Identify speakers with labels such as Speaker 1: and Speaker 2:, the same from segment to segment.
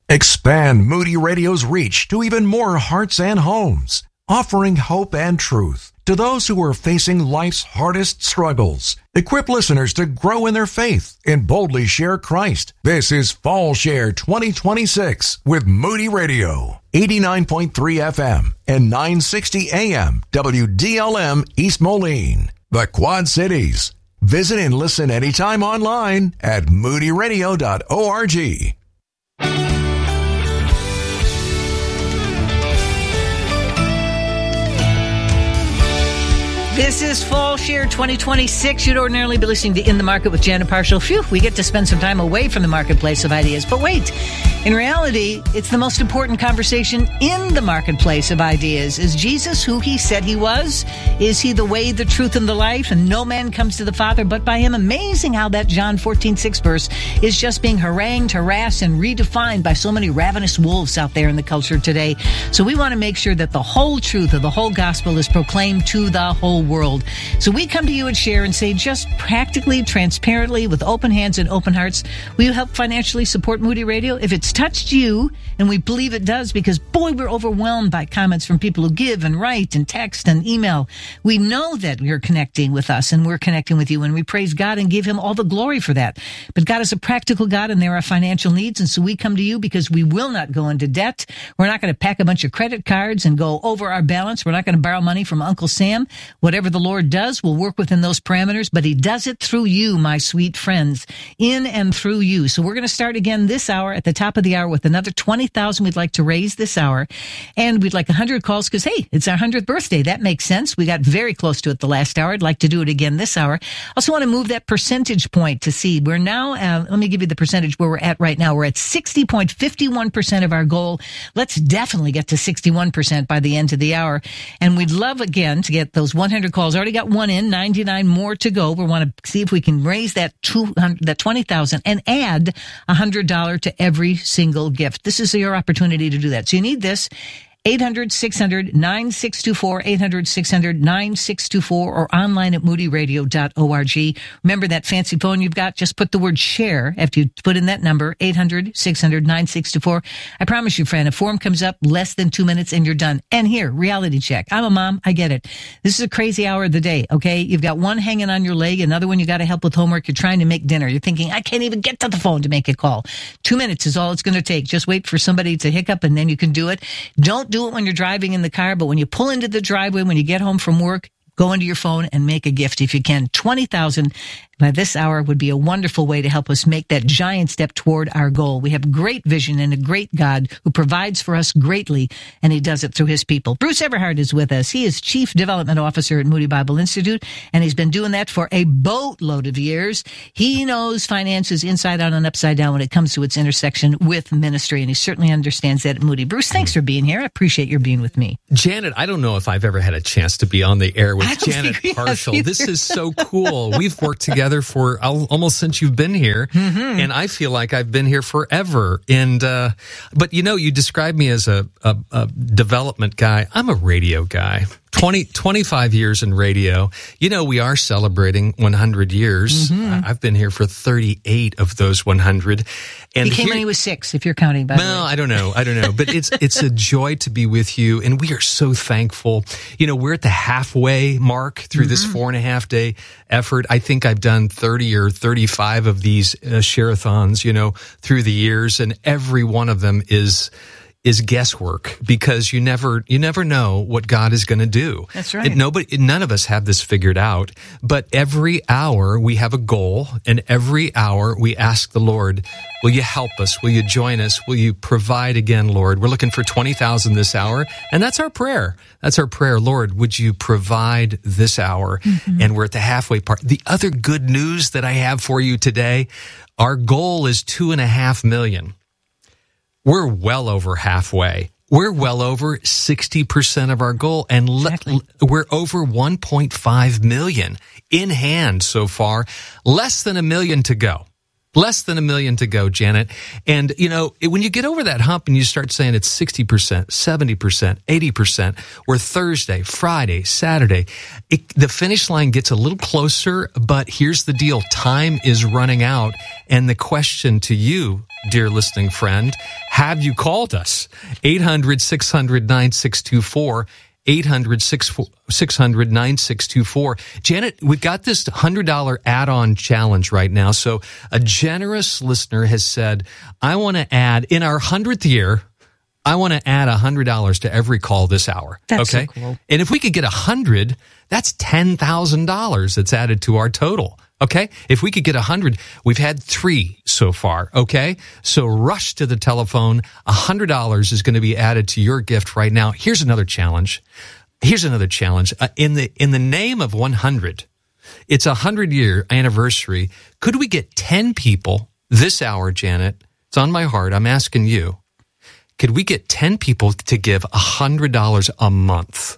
Speaker 1: Expand Moody Radio's reach to even more hearts and homes, offering hope and truth to those who are facing life's hardest struggles. Equip listeners to grow in their faith and boldly share Christ. This is Fall Share 2026 with Moody Radio, 89.3 FM and 960 AM WDLM East Moline, the Quad Cities. Visit and listen anytime online at moodyradio.org.
Speaker 2: This is Fall Share 2026. You'd ordinarily be listening to In the Market with Janet Parshall. Phew, we get to spend some time away from the marketplace of ideas. But wait, in reality, it's the most important conversation in the marketplace of ideas. Is Jesus who he said he was? Is he the way, the truth, and the life? And no man comes to the Father but by him. Amazing how that John 14:6 verse is just being harangued, harassed, and redefined by so many ravenous wolves out there in the culture today. So we want to make sure that the whole truth of the whole gospel is proclaimed to the whole world. So we come to you and share and say, just practically, transparently, with open hands and open hearts, will you help financially support Moody Radio? If it's touched you, and we believe it does, because boy, we're overwhelmed by comments from people who give and write and text and email. We know that you're connecting with us and we're connecting with you, and we praise God and give him all the glory for that. But God is a practical God, and there are financial needs, and so we come to you because we will not go into debt. We're not going to pack a bunch of credit cards and go over our balance. We're not going to borrow money from Uncle Sam. Whatever the Lord does, will work within those parameters, but he does it through you, my sweet friends, in and through you. So we're going to start again this hour, at the top of the hour, with another $20,000 we'd like to raise this hour. And we'd like 100 calls because, hey, it's our 100th birthday. That makes sense. We got very close to it the last hour. I'd like to do it again this hour. I also want to move that percentage point to see. We're now, let me give you the percentage where we're at right now. We're at 60.51% of our goal. Let's definitely get to 61% by the end of the hour. And we'd love, again, to get those 100 calls. Already got one in, 99 more to go. We want to see if we can raise that 20,000 and add $100 to every single gift. This is your opportunity to do that. So you need this. 800-600-9624, 800-600-9624, or online at moodyradio.org. Remember that fancy phone you've got? Just put the word share after you put in that number, 800-600-9624. I promise you, friend, a form comes up less than 2 minutes and you're done. And here, reality check. I'm a mom. I get it. This is a crazy hour of the day, okay? You've got one hanging on your leg, another one you got to help with homework. You're trying to make dinner. You're thinking, I can't even get to the phone to make a call. 2 minutes is all it's going to take. Just wait for somebody to hiccup and then you can do it. Don't do it when you're driving in the car, but when you pull into the driveway, when you get home from work, go into your phone and make a gift if you can. 20,000 by this hour would be a wonderful way to help us make that giant step toward our goal. We have great vision and a great God who provides for us greatly, and he does it through his people. Bruce Everhart is with us. He is Chief Development Officer at Moody Bible Institute, and he's been doing that for a boatload of years. He knows finances inside out and upside down when it comes to its intersection with ministry, and he certainly understands that at Moody. Bruce, thanks for being here. I appreciate your being with me.
Speaker 3: Janet, I don't know if I've ever had a chance to be on the air with Janet Parshall. This is so cool. We've worked together for almost since you've been here, and I feel like I've been here forever. And but you know, you describe me as a development guy. I'm a radio guy. 25 years in radio. You know, we are celebrating 100 years. I've been here for 38 of those 100. And
Speaker 2: he came when he was 6, if you're counting, by the way.
Speaker 3: Well, I don't know. But it's a joy to be with you, and we are so thankful. You know, we're at the halfway mark through this 4.5 day effort. I think I've done 30 or 35 of these share-a-thons, you know, through the years, and every one of them is guesswork, because you never know what God is going to do.
Speaker 2: That's right.
Speaker 3: None of us have this figured out, but every hour we have a goal, and every hour we ask the Lord, will you help us? Will you join us? Will you provide again, Lord? We're looking for 20,000 this hour, and that's our prayer. That's our prayer. Lord, would you provide this hour? And we're at the halfway part. The other good news that I have for you today, our goal is 2.5 million. We're well over halfway. We're well over 60% of our goal, and we're over 1.5 million in hand so far. Less than 1 million to go. Less than $1 million to go, Janet. And, when you get over that hump and you start saying it's 60%, 70%, 80%, or Thursday, Friday, Saturday, the finish line gets a little closer, but here's the deal. Time is running out. And the question to you, dear listening friend, have you called us? 800-600-9624. 800-600-9624. Janet, we've got this $100 add-on challenge right now. So a generous listener has said, I want to add, in our 100th year, I want to add $100 to every call this hour.
Speaker 2: That's
Speaker 3: okay?
Speaker 2: So cool.
Speaker 3: And if we could get 100, that's $10,000 that's added to our total. Okay? If we could get 100, we've had 3 so far. Okay? So rush to the telephone. $100 is going to be added to your gift right now. Here's another challenge. In the name of 100, it's a 100-year anniversary. Could we get 10 people this hour, Janet? It's on my heart. I'm asking you. Could we get 10 people to give $100 a month?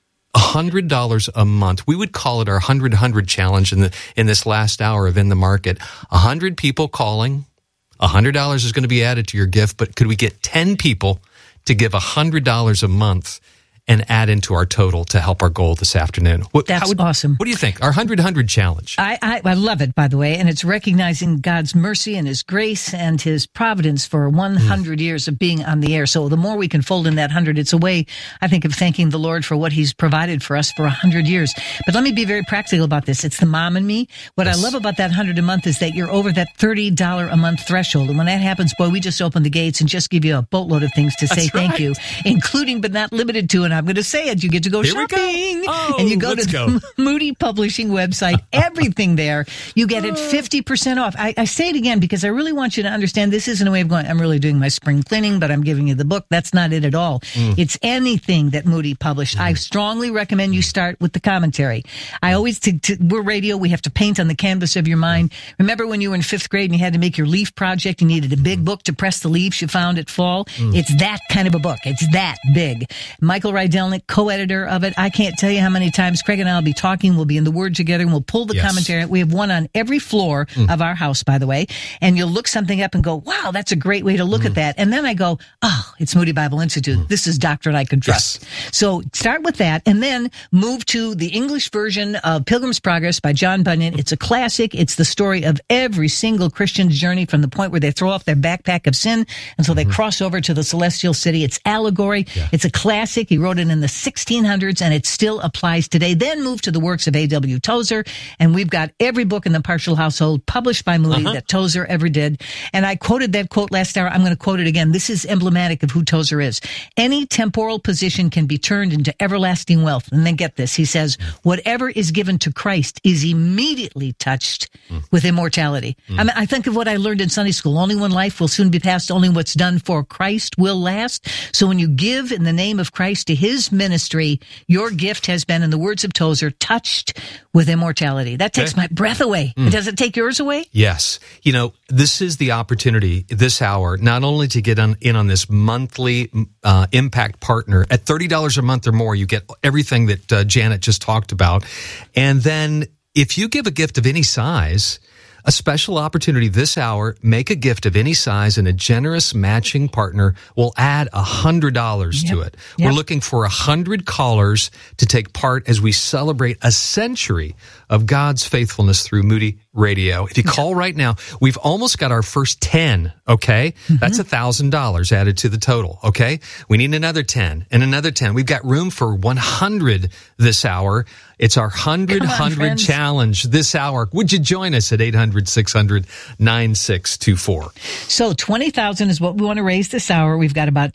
Speaker 3: $100 a month. We would call it our 100 challenge in this last hour of In the Market. 100 people calling. $100 is going to be added to your gift, but could we get 10 people to give $100 a month and add into our total to help our goal this afternoon?
Speaker 2: That's awesome.
Speaker 3: What do you think? Our 100 challenge.
Speaker 2: I love it, by the way, and it's recognizing God's mercy and His grace and His providence for 100 years of being on the air. So the more we can fold in that 100, it's a way, I think, of thanking the Lord for what He's provided for us for 100 years. But let me be very practical about this. It's the mom and me. What I love about that 100 a month is that you're over that $30 a month threshold. And when that happens, boy, we just open the gates and just give you a boatload of things to say thank you, including but not limited to, and I'm going to say it, you get to go shopping. And you go to the Moody Publishing website, everything there. You get it 50% off. I say it again because I really want you to understand this isn't a way of going, I'm really doing my spring cleaning, but I'm giving you the book. That's not it at all. It's anything that Moody published. I strongly recommend you start with the commentary. I always, we're radio, we have to paint on the canvas of your mind. Remember when you were in 5th grade and you had to make your leaf project, you needed a big book to press the leaves you found at fall? It's that kind of a book. It's that big. Michael Rydelnik, co-editor of it. I can't tell you how many times Craig and I will be talking. We'll be in the Word together and we'll pull the commentary. We have one on every floor of our house, by the way. And you'll look something up and go, wow, that's a great way to look at that. And then I go, oh, it's Moody Bible Institute. This is doctrine I can trust. So start with that and then move to the English version of Pilgrim's Progress by John Bunyan. It's a classic. It's the story of every single Christian's journey from the point where they throw off their backpack of sin until they cross over to the celestial city. It's allegory. It's a classic. He wrote it in the 1600s and it still applies today. Then move to the works of A.W. Tozer, and we've got every book in the Partial Household published by Moody that Tozer ever did. And I quoted that quote last hour. I'm going to quote it again. This is emblematic of who Tozer is. Any temporal position can be turned into everlasting wealth. And then get this. He says, whatever is given to Christ is immediately touched with immortality. I mean, I think of what I learned in Sunday school. Only one life will soon be passed. Only what's done for Christ will last. So when you give in the name of Christ to His ministry, your gift has been, in the words of Tozer, touched with immortality. That takes my breath away. Does it take yours away?
Speaker 3: Yes. This is the opportunity this hour, not only to get in on this monthly impact partner. At $30 a month or more, you get everything that Janet just talked about. And then if you give a gift of any size, a special opportunity this hour, make a gift of any size and a generous matching partner will add $100 to it. We're looking for 100 callers to take part as we celebrate a century of God's faithfulness through Moody Radio. If you call right now, we've almost got our first 10, okay? That's $1,000 added to the total, okay? We need another 10 and another 10. We've got room for 100 this hour. It's our 100 challenge this hour. Would you join us at 800-600-9624?
Speaker 2: So 20,000 is what we want to raise this hour. We've got about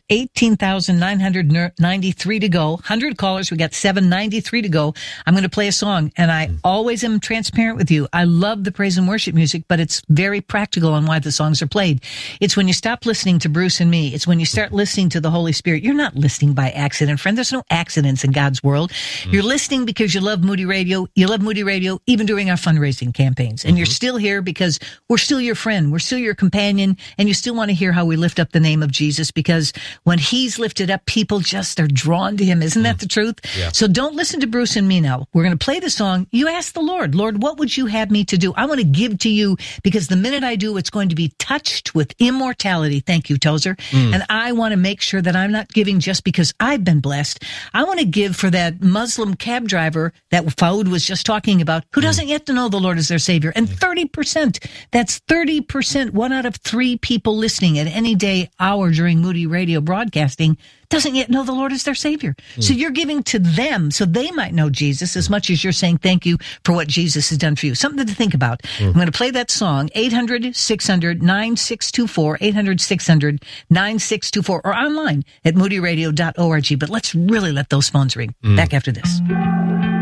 Speaker 2: 18,993 to go. 100 callers. We got 793 to go. I'm going to play a song, and I always am transparent with you. I love the praise and worship music, but it's very practical on why the songs are played. It's when you stop listening to Bruce and me. It's when you start listening to the Holy Spirit. You're not listening by accident, friend. There's no accidents in God's world. You're listening because you love Moody Radio. You love Moody Radio even during our fundraising campaigns. And you're still here because we're still your friend. We're still your companion. And you still want to hear how we lift up the name of Jesus, because when He's lifted up, people just are drawn to Him. Isn't that the truth? Yeah. So don't listen to Bruce and me now. We're going to play the song. You ask the Lord, Lord, what would you have me to do? I want to give to you because the minute I do, it's going to be touched with immortality. Thank you, Tozer. And I want to make sure that I'm not giving just because I've been blessed. I want to give for that Muslim cab driver that Fauad was just talking about who doesn't yet to know the Lord as their Savior. And 30%, that's 30%, 1 out of 3 people listening at any day, hour during Moody Radio broadcasting doesn't yet know the Lord as their Savior. So you're giving to them so they might know Jesus as much as you're saying thank you for what Jesus has done for you. Something to think about. I'm going to play that song, 800-600-9624, 800-600-9624, or online at moodyradio.org. But let's really let those phones ring. Back after this.